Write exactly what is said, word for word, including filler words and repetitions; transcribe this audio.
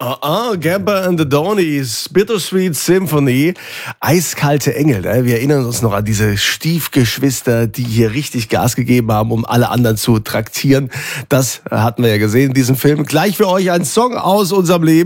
Uh-uh, Gamper and the Donies, Bittersweet Symphony, eiskalte Engel. Ne? Wir erinnern uns noch an diese Stiefgeschwister, die hier richtig Gas gegeben haben, um alle anderen zu traktieren. Das hatten wir ja gesehen in diesem Film. Gleich für euch ein Song aus unserem Leben.